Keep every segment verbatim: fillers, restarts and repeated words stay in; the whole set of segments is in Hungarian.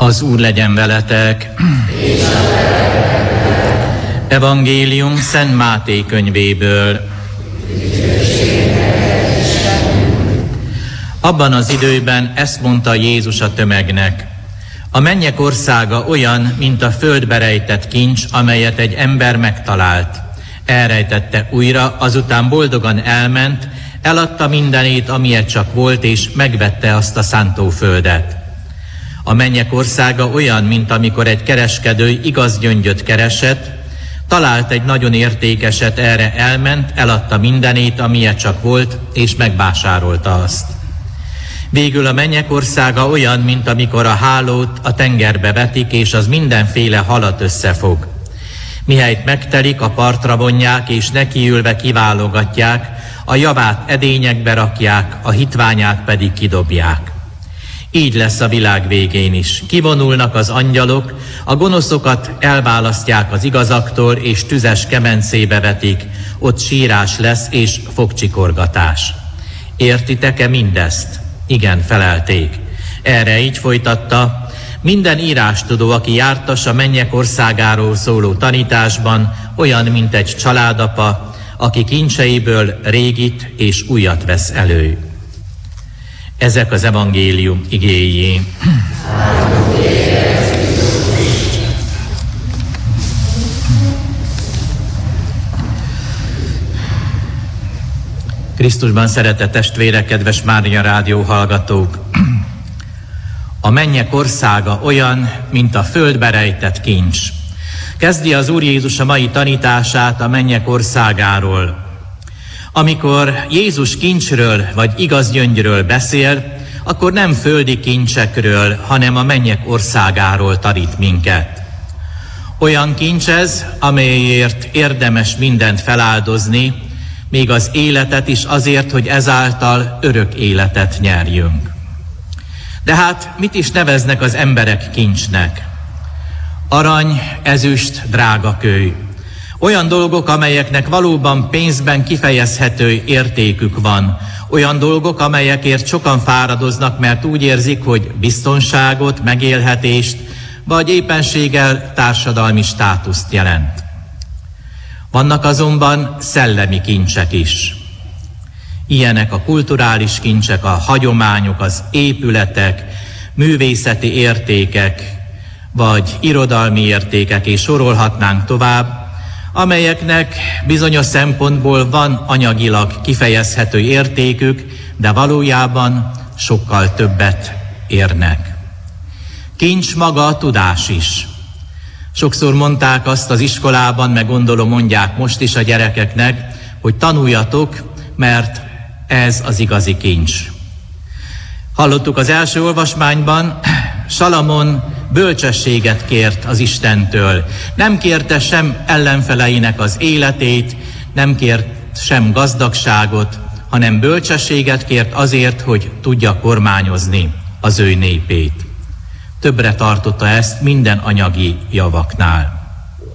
Az Úr legyen veletek. Evangélium Szent Máté könyvéből. Abban az időben ezt mondta Jézus a tömegnek: a mennyek országa olyan, mint a földbe rejtett kincs, amelyet egy ember megtalált. Elrejtette újra, azután boldogan elment, eladta mindenét, amilyet csak volt, és megvette azt a szántóföldet. A mennyek országa olyan, mint amikor egy kereskedő igaz gyöngyöt keresett, talált egy nagyon értékeset, erre elment, eladta mindenét, amilyet csak volt, és megvásárolta azt. Végül a mennyek országa olyan, mint amikor a hálót a tengerbe vetik, és az mindenféle halat összefog. Mihelyt megtelik, a partra vonják, és nekiülve kiválogatják, a javát edényekbe rakják, a hitványát pedig kidobják. Így lesz a világ végén is. Kivonulnak az angyalok, a gonoszokat elválasztják az igazaktól, és tüzes kemencébe vetik, ott sírás lesz és fogcsikorgatás. Értitek-e mindezt? Igen, felelték. Erre így folytatta: minden írástudó, aki jártas a mennyek országáról szóló tanításban, olyan, mint egy családapa, aki kincseiből régit és újat vesz elő. Ezek az evangélium igéjé. Krisztusban szeretett testvérek, kedves Mária Rádió hallgatók! A mennyek országa olyan, mint a földbe rejtett kincs. Kezdi az Úr Jézus a mai tanítását a mennyek országáról. Amikor Jézus kincsről vagy igaz gyöngyről beszél, akkor nem földi kincsekről, hanem a mennyek országáról tanít minket. Olyan kincs ez, amelyért érdemes mindent feláldozni, még az életet is azért, hogy ezáltal örök életet nyerjünk. De hát mit is neveznek az emberek kincsnek? Arany, ezüst, drágakő. Olyan dolgok, amelyeknek valóban pénzben kifejezhető értékük van. Olyan dolgok, amelyekért sokan fáradoznak, mert úgy érzik, hogy biztonságot, megélhetést, vagy éppenséggel társadalmi státuszt jelent. Vannak azonban szellemi kincsek is. Ilyenek a kulturális kincsek, a hagyományok, az épületek, művészeti értékek, vagy irodalmi értékek, és sorolhatnánk tovább, amelyeknek bizonyos szempontból van anyagilag kifejezhető értékük, de valójában sokkal többet érnek. Kincs maga a tudás is. Sokszor mondták azt az iskolában, meg gondolom mondják most is a gyerekeknek, hogy tanuljatok, mert ez az igazi kincs. Hallottuk az első olvasmányban, Salamon bölcsességet kért az Istentől. Nem kérte sem ellenfeleinek az életét, nem kért sem gazdagságot, hanem bölcsességet kért azért, hogy tudja kormányozni az ő népét. Többre tartotta ezt minden anyagi javaknál.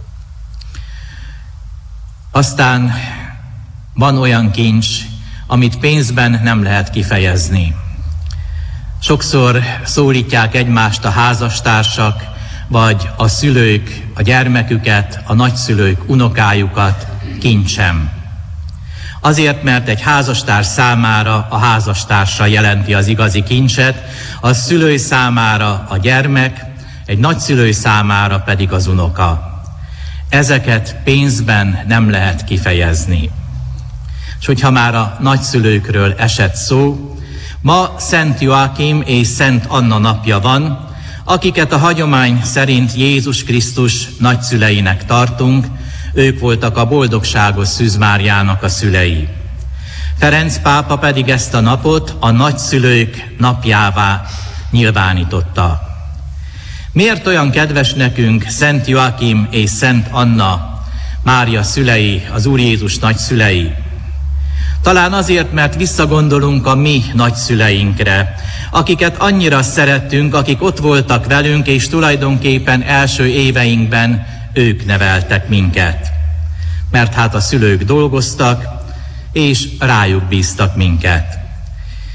Aztán van olyan kincs, amit pénzben nem lehet kifejezni. Sokszor szólítják egymást a házastársak, vagy a szülők a gyermeküket, a nagyszülők unokájukat kincsem. Azért, mert egy házastárs számára a házastársa jelenti az igazi kincset, a szülő számára a gyermek, egy nagyszülő számára pedig az unoka. Ezeket pénzben nem lehet kifejezni. És hogyha már a nagyszülőkről esett szó, ma Szent Joachim és Szent Anna napja van, akiket a hagyomány szerint Jézus Krisztus nagyszüleinek tartunk, ők voltak a boldogságos Szűz Máriának a szülei. Ferenc pápa pedig ezt a napot a nagyszülők napjává nyilvánította. Miért olyan kedves nekünk Szent Joachim és Szent Anna, Mária szülei, az Úr Jézus nagyszülei? Talán azért, mert visszagondolunk a mi nagyszüleinkre, akiket annyira szerettünk, akik ott voltak velünk, és tulajdonképpen első éveinkben ők neveltek minket. Mert hát a szülők dolgoztak, és rájuk bíztak minket.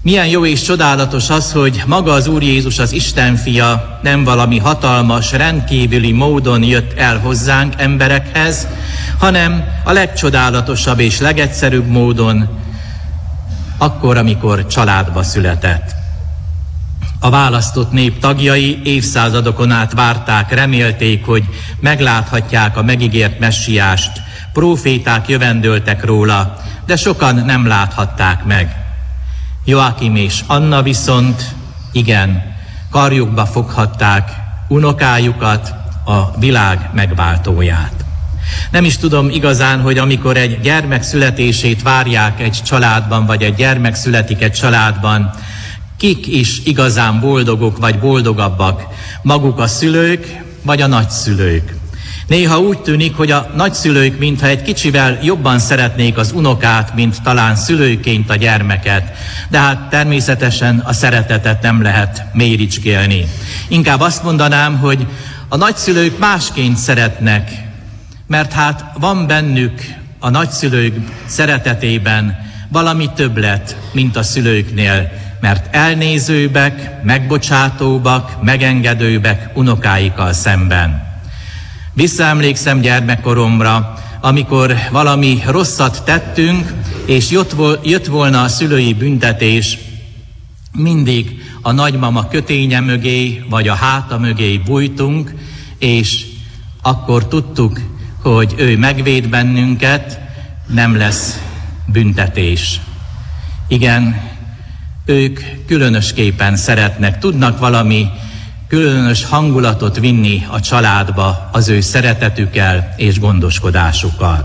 Milyen jó és csodálatos az, hogy maga az Úr Jézus, az Isten fia nem valami hatalmas, rendkívüli módon jött el hozzánk emberekhez, hanem a legcsodálatosabb és legegyszerűbb módon, akkor, amikor családba született. A választott nép tagjai évszázadokon át várták, remélték, hogy megláthatják a megígért messiást, próféták jövendöltek róla, de sokan nem láthatták meg. Joákim és Anna viszont igen, karjukba foghatták unokájukat, a világ megváltóját. Nem is tudom igazán, hogy amikor egy gyermek születését várják egy családban, vagy egy gyermek születik egy családban, kik is igazán boldogok vagy boldogabbak, maguk a szülők vagy a nagyszülők. Néha úgy tűnik, hogy a nagyszülők mintha egy kicsivel jobban szeretnék az unokát, mint talán szülőként a gyermeket, de hát természetesen a szeretetet nem lehet méricskélni. Inkább azt mondanám, hogy a nagyszülők másként szeretnek, mert hát van bennük a nagyszülők szeretetében valami többlet, mint a szülőknél, mert elnézőbbek, megbocsátóbbak, megengedőbbek unokáikkal szemben. Visszaemlékszem gyermekkoromra, amikor valami rosszat tettünk, és jött volna a szülői büntetés, mindig a nagymama köténye mögé, vagy a háta mögé bújtunk, és akkor tudtuk, hogy ő megvéd bennünket, nem lesz büntetés. Igen, ők különösképpen szeretnek, tudnak valami különös hangulatot vinni a családba az ő szeretetükkel és gondoskodásukkal.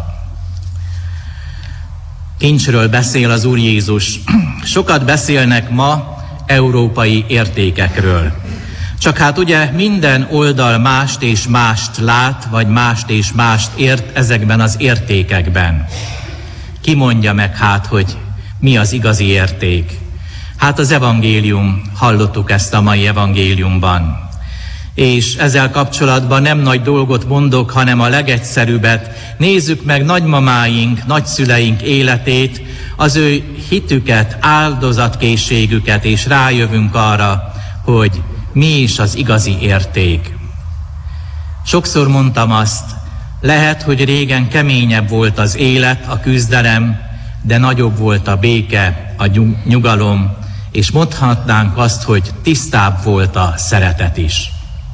Kincsről beszél az Úr Jézus. Sokat beszélnek ma európai értékekről. Csak hát ugye minden oldal mást és mást lát, vagy mást és mást ért ezekben az értékekben. Ki mondja meg hát, hogy mi az igazi érték? Hát az evangélium, hallottuk ezt a mai evangéliumban. És ezzel kapcsolatban nem nagy dolgot mondok, hanem a legegyszerűbbet. Nézzük meg nagymamáink, nagyszüleink életét, az ő hitüket, áldozatkészségüket, és rájövünk arra, hogy mi is az igazi érték. Sokszor mondtam azt, lehet, hogy régen keményebb volt az élet, a küzdelem, de nagyobb volt a béke, a nyugalom, és mondhatnánk azt, hogy tisztább volt a szeretet is.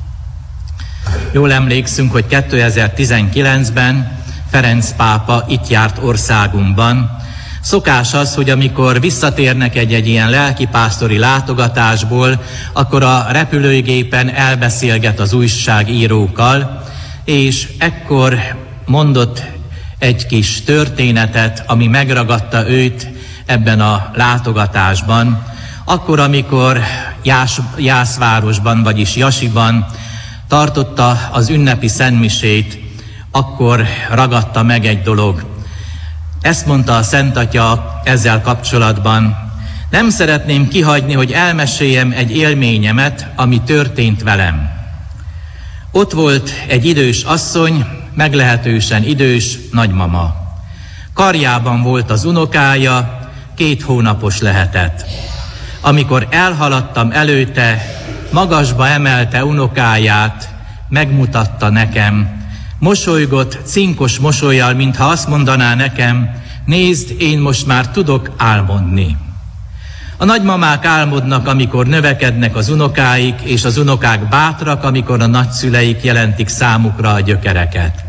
Jól emlékszünk, hogy kétezer-tizenkilencben Ferenc pápa itt járt országunkban. Szokás az, hogy amikor visszatérnek egy-egy ilyen lelkipásztori látogatásból, akkor a repülőgépen elbeszélget az újságírókkal, és ekkor mondott egy kis történetet, ami megragadta őt ebben a látogatásban. Akkor, amikor Jás, Jászvárosban, vagyis Jasiban tartotta az ünnepi szentmisét, akkor ragadta meg egy dolog. Ezt mondta a Szent Atya ezzel kapcsolatban: nem szeretném kihagyni, hogy elmeséljem egy élményemet, ami történt velem. Ott volt egy idős asszony, meglehetősen idős nagymama. Karjában volt az unokája, két hónapos lehetett. Amikor elhaladtam előtte, magasba emelte unokáját, megmutatta nekem, mosolygott cinkos mosollyal, mintha azt mondaná nekem: nézd, én most már tudok álmodni. A nagymamák álmodnak, amikor növekednek az unokáik, és az unokák bátrak, amikor a nagyszüleik jelentik számukra a gyökereket.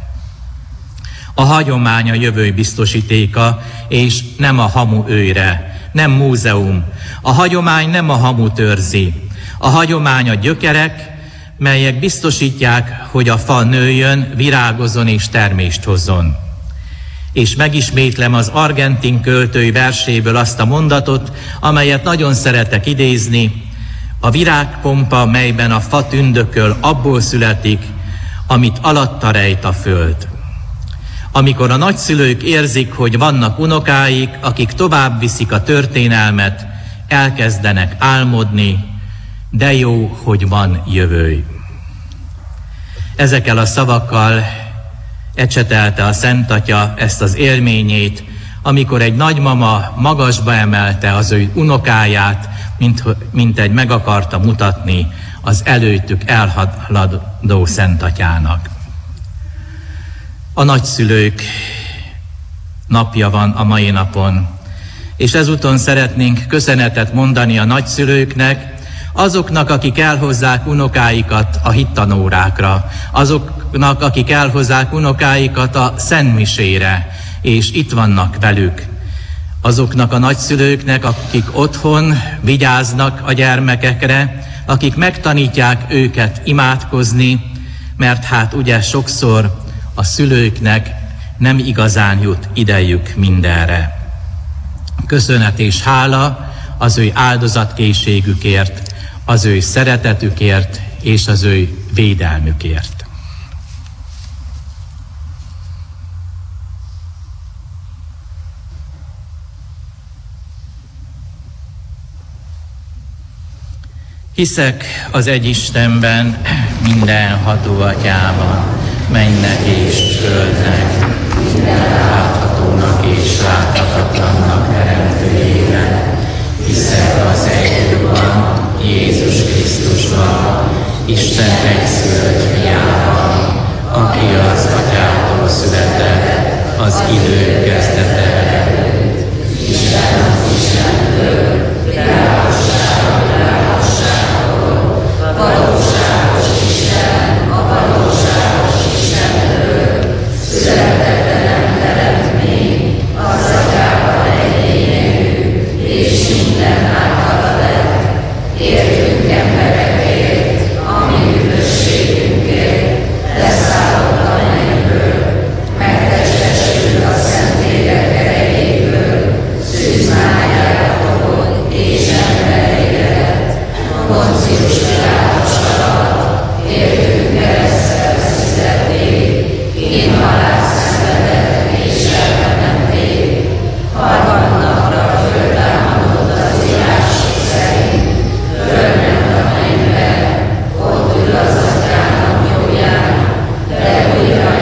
A hagyomány a jövő biztosítéka, és nem a hamu őre, nem múzeum. A hagyomány nem a hamut őrzi. A hagyomány a gyökerek, melyek biztosítják, hogy a fa nőjön, virágozzon és termést hozzon. És megismétlem az argentin költői verséből azt a mondatot, amelyet nagyon szeretek idézni: a virágpompa, melyben a fa tündököl, abból születik, amit alatta rejt a föld. Amikor a nagyszülők érzik, hogy vannak unokáik, akik tovább viszik a történelmet, elkezdenek álmodni, de jó, hogy van jövő. Ezekkel a szavakkal ecsetelte a Szent Atya ezt az élményét, amikor egy nagymama magasba emelte az ő unokáját, mint, mint egy meg akarta mutatni az előttük elhaladó Szentatyának. A nagyszülők napja van a mai napon, és ezúton szeretnénk köszönetet mondani a nagyszülőknek, azoknak, akik elhozzák unokáikat a hittanórákra, azoknak, akik elhozzák unokáikat a szentmisére, és itt vannak velük. Azoknak a nagyszülőknek, akik otthon vigyáznak a gyermekekre, akik megtanítják őket imádkozni, mert hát ugye sokszor a szülőknek nem igazán jut idejük mindenre. Köszönet és hála az ő áldozatkészségükért, az ő szeretetükért és az ő védelmükért. Hiszek az egy Istenben, mindenható Atyában, mennek és földnek, minden láthatónak és láthatatlannak teremtőjében. Hiszek az egyben, Jézus Krisztusban, Isten egyszülött fiában, aki az Atyától született, az idő kezdete előtt. Isten az Istenből, világosság a világosságból, valóságos Isten a valóságos Istenből, születetlen teremtmény, az Atyával egyénű, és minden által lett, értünk emberekért, a mi üdvösségünkért, leszállott a mennyből, megtestesült a Szentlélek erejéből, Szűz Máriára fogott és emberé lett, Poncius Pilátus alatt, értünk